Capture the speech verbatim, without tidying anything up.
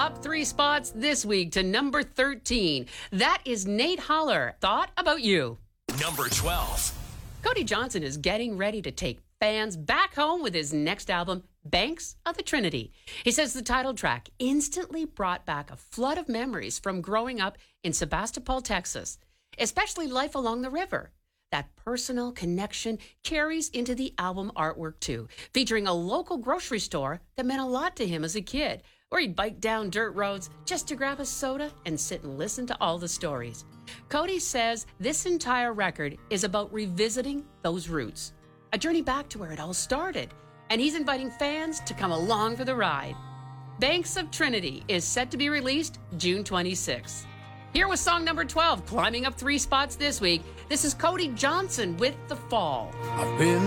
up three spots this week to number thirteen. That is Nate Holler. Thought About You. Number twelve. Cody Johnson is getting ready to take fans back home with his next album, Banks of the Trinity. He says the title track instantly brought back a flood of memories from growing up in Sebastopol, Texas, especially life along the river. That personal connection carries into the album artwork too, featuring a local grocery store that meant a lot to him as a kid, where he'd bike down dirt roads just to grab a soda and sit and listen to all the stories. Cody says this entire record is about revisiting those roots, a journey back to where it all started, and he's inviting fans to come along for the ride. Banks of Trinity is set to be released June twenty-sixth. Here was song number twelve, climbing up three spots this week. This is Cody Johnson with The Fall. I've been